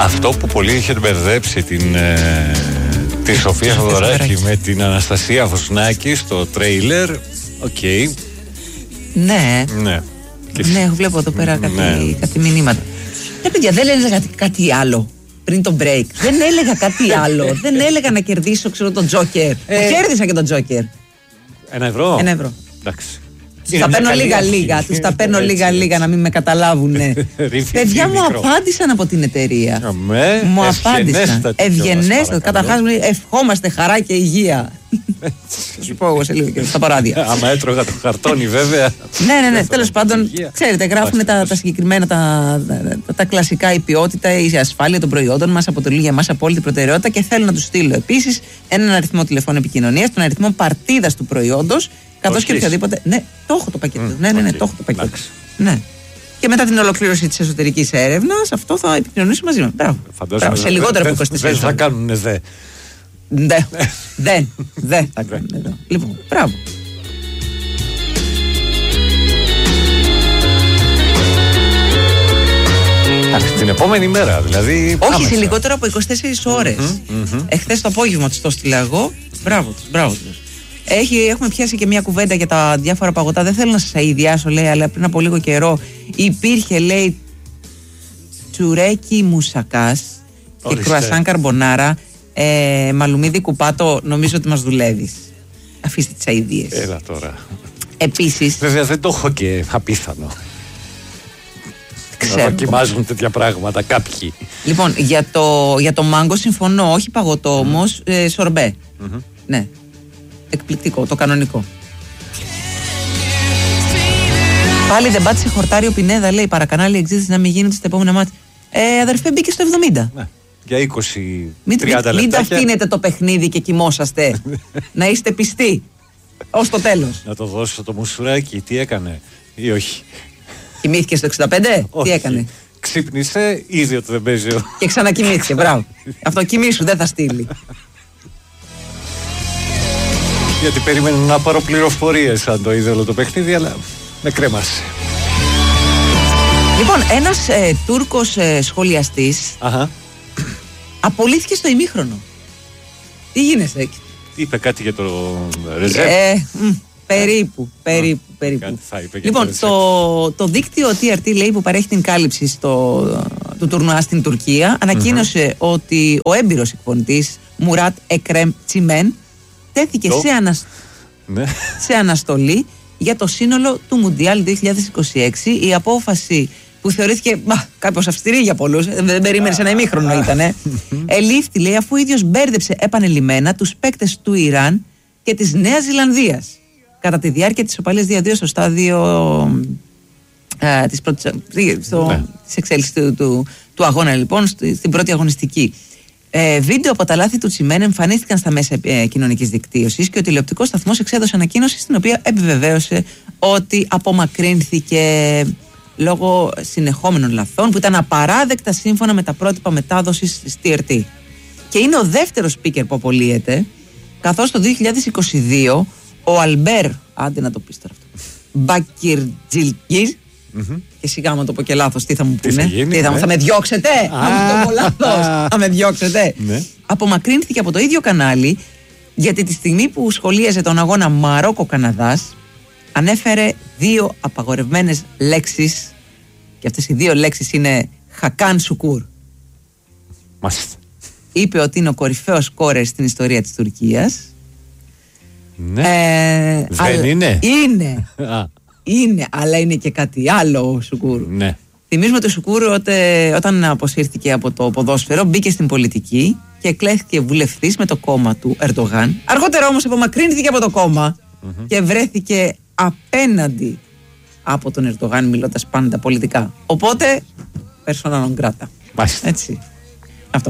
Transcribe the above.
Αυτό που πολύ είχε μπερδέψει τη Σοφία Θοδωράκη με την Αναστασία Βοσνάκη στο τρέιλερ. Οκ. Ναι. Ναι, βλέπω εδώ πέρα κάτι μηνύματα. Παιδιά, δεν έλεγα κάτι άλλο πριν το break. Δεν έλεγα κάτι άλλο. Δεν έλεγα να κερδίσω, τον Τζόκερ. Κέρδισα και τον Τζόκερ. €1. Εντάξει. Τους τα παίρνω λίγα-λίγα. Τους τα παίρνω λίγα-λίγα να μην με καταλάβουν. Παιδιά μου απάντησαν από την εταιρεία. Μου απάντησαν. Ευγενέστατα. Καταρχάς ευχόμαστε χαρά και υγεία. Θα σου πω εγώ σε λίγο και στα παράδια. Άμα έτρωγα το χαρτόνι, βέβαια. Ναι. Τέλος πάντων, ξέρετε, γράφουν τα συγκεκριμένα, τα κλασικά. Η ποιότητα, η ασφάλεια των προϊόντων μας αποτελεί για μας απόλυτη προτεραιότητα και θέλω να τους στείλω επίσης έναν αριθμό τηλεφώνου επικοινωνίας, τον αριθμό παρτίδας του προϊόντος, καθώς και οποιαδήποτε. Ναι, το έχω το πακέτο. Ναι, το έχω το πακέτο. Ναι. Και μετά την ολοκλήρωση της εσωτερικής έρευνας, αυτό θα επικοινωνήσω μαζί μου. Μπράβο. Σε λιγότερο από 24 ώρες. Δεν θα κάνουν δε. Δεν θα κάνουν εδώ. Λοιπόν, μπράβο. Την επόμενη μέρα, δηλαδή. Όχι, σε λιγότερο από 24 ώρες. Εχθές το απόγευμα τους το στείλα εγώ. Μπράβο τους. Έχουμε πιάσει και μια κουβέντα για τα διάφορα παγωτά. Δεν θέλω να σας αηδιάσω, λέει, αλλά πριν από λίγο καιρό υπήρχε, λέει, τσουρέκι μουσακάς και κρουασάν καρμπονάρα. Μαλουμίδι κουπάτο, νομίζω ότι μας δουλεύεις. Αφήστε τις αηδίες. Έλα τώρα. Επίσης. Βέβαια δεν το έχω και απίθανο. Να δοκιμάζουν τέτοια πράγματα κάποιοι. Λοιπόν, για το μάγκο συμφωνώ, όχι παγωτό όμως, σορμπέ. Ναι. Εκπληκτικό, το κανονικό. Πάλι δεν πάτησε χορτάρι ο Πινέδα, λέει, παρακανάλι εξήτηση να μην γίνεται στα επόμενα μάτια. Αδερφέ, μπήκε στο 70. Ναι. Για 20-30 λεπτά. Μην τα αφήνετε το παιχνίδι και κοιμόσαστε. Να είστε πιστοί ως το τέλος. Να το δώσω το μουσουράκι, τι έκανε ή όχι. Κοιμήθηκε στο 65, τι έκανε. Ξύπνησε, είδε ότι δεν παίζει. Και ξανακοιμήθηκε, μπράβο. Αυτό κοιμήσου, δεν θα στείλει. Γιατί περίμενα να πάρω πληροφορίες αν το είδε όλο το παιχνίδι, αλλά με κρέμασε. Λοιπόν, ένας Τούρκος σχολιαστής απολύθηκε στο ημίχρονο. Τι γίνεσαι? Είπε κάτι για το Ρεζέπ. Περίπου. Λοιπόν, το δίκτυο TRT, λέει, που παρέχει την κάλυψη του τουρνουά στην Τουρκία, ανακοίνωσε ότι ο έμπειρος εκπονητής Μουράτ Εκρέμ Τσιμέν τέθηκε σε αναστολή για το σύνολο του Μουντιάλ 2026. Η απόφαση, που θεωρήθηκε κάπως αυστηρή για πολλούς, δεν περίμενε ένα ημίχρονο ήτανε, ελήφθη, λέει, αφού ο ίδιος μπέρδεψε επανελειμμένα τους παίκτες του Ιράν και της Νέας Ζηλανδίας κατά τη διάρκεια της ισοπαλίας 2-2 στο στάδιο της εξέλιξης του αγώνα, λοιπόν, στην πρώτη αγωνιστική. Βίντεο από τα λάθη του Τσιμέν εμφανίστηκαν στα μέσα κοινωνικής δικτύωσης και ο τηλεοπτικός σταθμός εξέδωσε ανακοίνωση στην οποία επιβεβαίωσε ότι απομακρύνθηκε λόγω συνεχόμενων λαθών που ήταν απαράδεκτα σύμφωνα με τα πρότυπα μετάδοσης της TRT. Και είναι ο δεύτερος speaker που απολύεται, καθώς το 2022 ο Αλμπέρ, άντε να το πεις τώρα αυτό, Μπακιρτζιλκίρ, και σιγά μου το πω και λάθος, τι θα μου πούνε, θα με διώξετε, θα με διώξετε. Απομακρύνθηκε από το ίδιο κανάλι, γιατί τη στιγμή που σχολίαζε τον αγώνα Μαρόκο-Καναδάς, ανέφερε 2 απαγορευμένες λέξεις, και αυτές οι 2 λέξεις είναι Χακάν Σουκούρ. Μάλιστα. Είπε ότι είναι ο κορυφαίος σκόρερ στην ιστορία της Τουρκίας. Ναι. Δεν είναι. Είναι, αλλά είναι και κάτι άλλο ο Σουκούρ. Ναι. Θυμίζουμε ότι ο Σουκούρ όταν αποσύρθηκε από το ποδόσφαιρο μπήκε στην πολιτική και εκλέχθηκε βουλευτής με το κόμμα του Ερντογάν. Αργότερα όμως απομακρύνθηκε από το κόμμα και βρέθηκε απέναντι από τον Ερντογάν, μιλώντας πάντα πολιτικά. Οπότε, persona non grata. Μάλιστα. Έτσι.